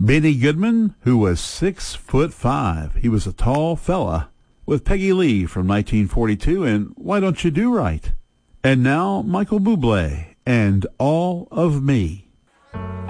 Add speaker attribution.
Speaker 1: Benny Goodman, who was 6'5". He was a tall fella, with Peggy Lee from 1942 and Why Don't You Do Right? And now Michael Bublé and All of Me.